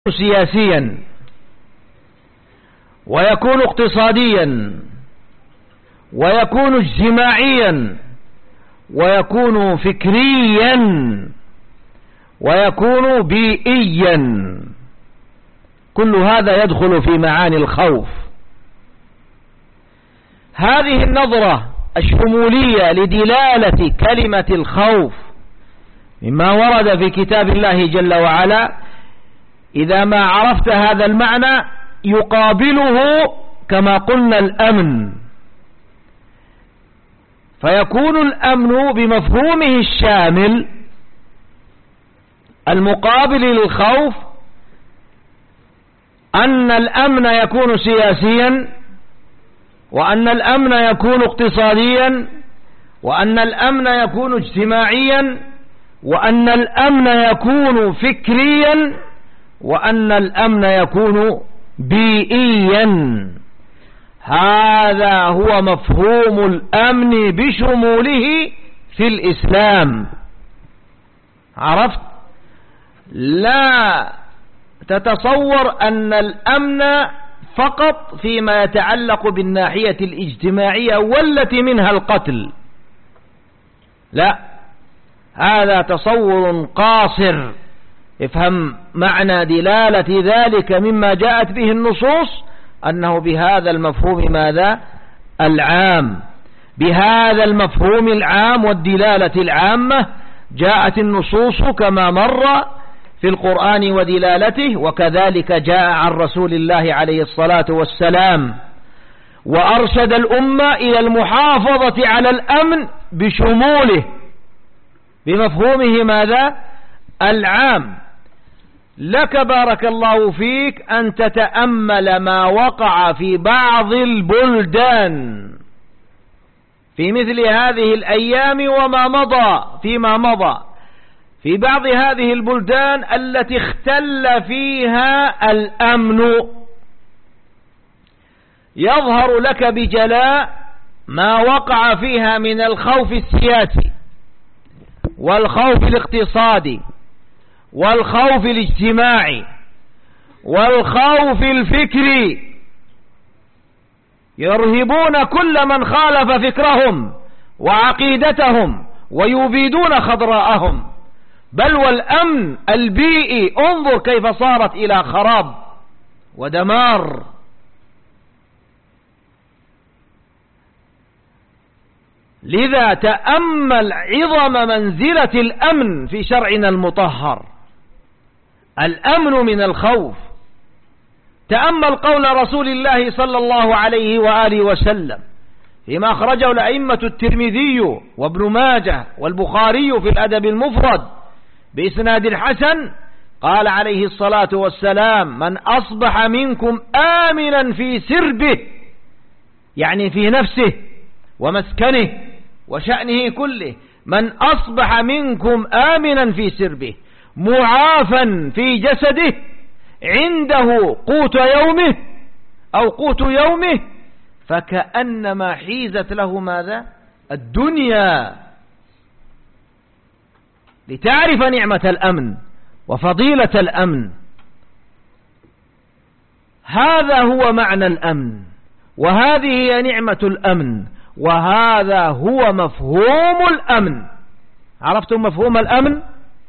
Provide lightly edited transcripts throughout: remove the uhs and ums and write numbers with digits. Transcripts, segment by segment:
سياسيا، ويكون اقتصاديا، ويكون اجتماعيا، ويكون فكريا، ويكون بيئيا. كل هذا يدخل في معاني الخوف. هذه النظرة الشمولية لدلالة كلمة الخوف مما ورد في كتاب الله جل وعلا، إذا ما عرفت هذا المعنى يقابله كما قلنا الأمن، فيكون الأمن بمفهومه الشامل المقابل للخوف أن الأمن يكون سياسيا، وأن الأمن يكون اقتصاديا، وأن الأمن يكون اجتماعيا، وأن الأمن يكون فكريا، وأن الأمن يكون بيئيا. هذا هو مفهوم الأمن بشموله في الإسلام. عرفت؟ لا تتصور أن الأمن فقط فيما يتعلق بالناحية الاجتماعية والتي منها القتل، لا، هذا تصور قاصر. افهم معنى دلالة ذلك مما جاءت به النصوص، أنه بهذا المفهوم ماذا؟ العام. بهذا المفهوم العام والدلالة العامة جاءت النصوص كما مر في القرآن ودلالته، وكذلك جاء عن رسول الله عليه الصلاة والسلام، وأرشد الأمة إلى المحافظة على الأمن بشموله بمفهومه ماذا؟ العام. لك بارك الله فيك أن تتأمل ما وقع في بعض البلدان في مثل هذه الأيام وما مضى فيما مضى، في بعض هذه البلدان التي اختل فيها الأمن. يظهر لك بجلاء ما وقع فيها من الخوف السياسي، والخوف الاقتصادي، والخوف الاجتماعي، والخوف الفكري. يرهبون كل من خالف فكرهم وعقيدتهم ويبيدون خضراءهم. بل والأمن البيئي انظر كيف صارت إلى خراب ودمار. لذا تأمل عظم منزلة الأمن في شرعنا المطهر، الأمن من الخوف. تأمل قول رسول الله صلى الله عليه وآله وسلم فيما أخرجه الأئمة الترمذي وابن ماجه والبخاري في الأدب المفرد بإسناد الحسن، قال عليه الصلاة والسلام: من أصبح منكم آمنا في سربه، يعني في نفسه ومسكنه وشأنه كله، من أصبح منكم آمنا في سربه معافا في جسده عنده قوت يومه أو قوت يومه، فكأنما حيزت له ماذا؟ الدنيا. لتعرف نعمة الأمن وفضيلة الأمن. هذا هو معنى الأمن، وهذه هي نعمة الأمن، وهذا هو مفهوم الأمن. عرفتم مفهوم الأمن؟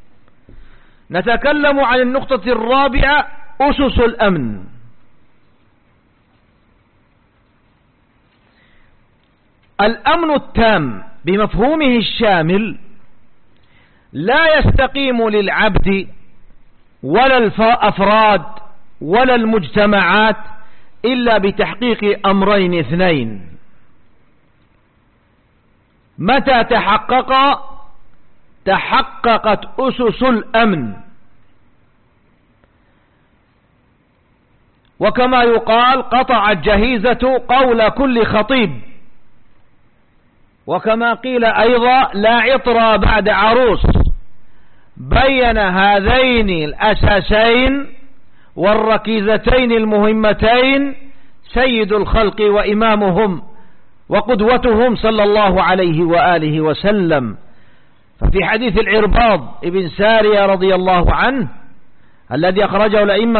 نتكلم عن النقطة الرابعة، أسس الأمن. الأمن التام بمفهومه الشامل لا يستقيم للعبد ولا الأفراد ولا المجتمعات إلا بتحقيق أمرين اثنين. متى تحققت أسس الأمن، وكما يقال قطع الجهيزة قول كل خطيب، وكما قيل أيضا لا عطر بعد عروس. بين هذين الأساسين والركيزتين المهمتين سيد الخلق وإمامهم وقدوتهم صلى الله عليه وآله وسلم. ففي حديث العرباض ابن سارية رضي الله عنه الذي أخرجه الأئمة